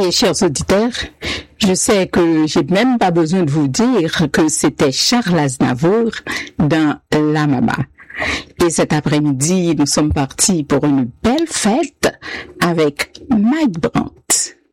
Et chers auditeurs, je sais que j'ai même pas besoin de vous dire que c'était Charles Aznavour dans La Mama. Et cet après-midi, nous sommes partis pour une belle fête avec Mike Brandt.